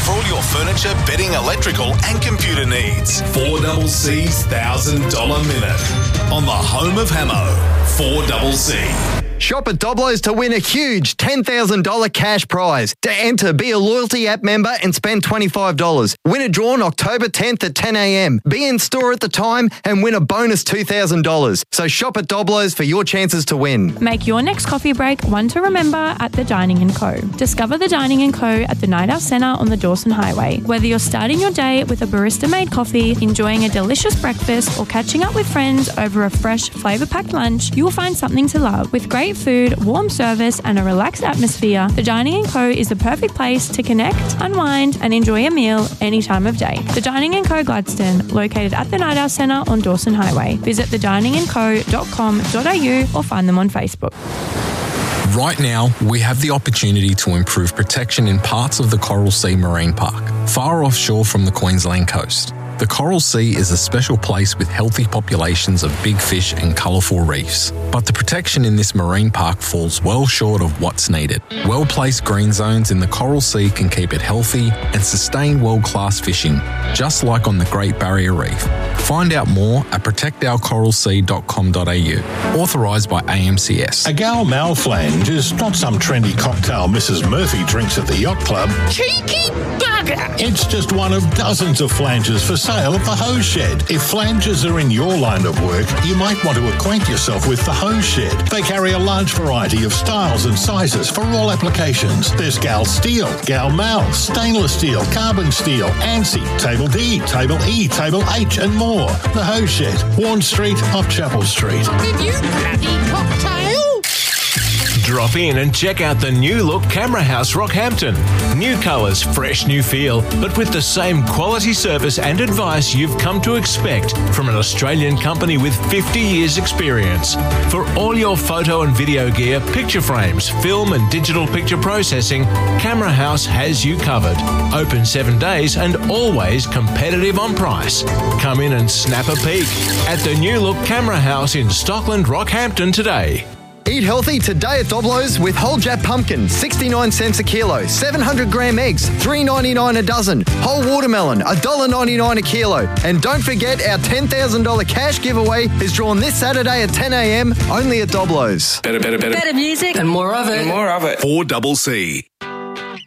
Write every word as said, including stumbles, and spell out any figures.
for all your furniture, bedding, electrical and computer needs. four C C's one thousand dollars minute on the home of Hamo, four C C. Shop at Doblo's to win a huge ten thousand dollars cash prize. To enter, be a loyalty app member and spend twenty-five dollars. Win a draw on October tenth at ten a.m. Be in store at the time and win a bonus two thousand dollars. So shop at Doblo's for your chances to win. Make your next coffee break one to remember at the Dining and Co. Discover the Dining and Co. at the Night Out Centre on the Dawson Highway. Whether you're starting your day with a barista-made coffee, enjoying a delicious breakfast or catching up with friends over a fresh, flavour-packed lunch, you'll find something to love. With great food, warm service and a relaxed atmosphere, the Dining and Co. is the perfect place to connect, unwind and enjoy a meal any time of day. The Dining and Co. Gladstone, located at the Night Out Centre on Dawson Highway. Visit the dining and co dot com dot a u or find them on Facebook. Right now, we have the opportunity to improve protection in parts of the Coral Sea Marine Park, far offshore from the Queensland coast. The Coral Sea is a special place with healthy populations of big fish and colourful reefs. But the protection in this marine park falls well short of what's needed. Well-placed green zones in the Coral Sea can keep it healthy and sustain world-class fishing, just like on the Great Barrier Reef. Find out more at protect our coral sea dot com dot a u. Authorised by A M C S. A Gal Malflange is not some trendy cocktail Missus Murphy drinks at the yacht club. Cheeky bugger! It's just one of dozens of flanges for sale at the Hose Shed. If flanges are in your line of work, you might want to acquaint yourself with the Hose Shed. They carry a large variety of styles and sizes for all applications. There's Gal Steel, Gal Mal, Stainless Steel, Carbon Steel, ANSI, Table D, Table E, Table H and more. The Hose Shed, Warren Street off Chapel Street. Did you bloody cocktail? Drop in and check out the new look Camera House Rockhampton. New colours, fresh new feel, but with the same quality service and advice you've come to expect from an Australian company with fifty years experience. For all your photo and video gear, picture frames, film and digital picture processing, Camera House has you covered. Open seven days and always competitive on price. Come in and snap a peek at the new look Camera House in Stockland, Rockhampton today. Eat healthy today at Doblo's with whole Jap pumpkin, sixty-nine cents a kilo, seven hundred gram eggs, three ninety-nine a dozen, whole watermelon, one dollar ninety-nine a kilo. And don't forget our ten thousand dollars cash giveaway is drawn this Saturday at ten a.m. only at Doblo's. Better, better, better. Better music and more of it. And more of it. four C C.